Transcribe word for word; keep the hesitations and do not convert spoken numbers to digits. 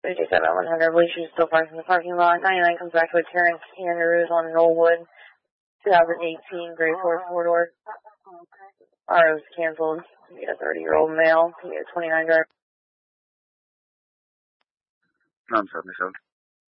fifty-seven one hundred, Blue Shoes still parked in the parking lot. ninety-nine comes back with Terrence Andrews on Knollwood. twenty eighteen Gray Ford four-door. R O's canceled. He a thirty-year-old male. He a twenty-nine driver. nine seventy-seven.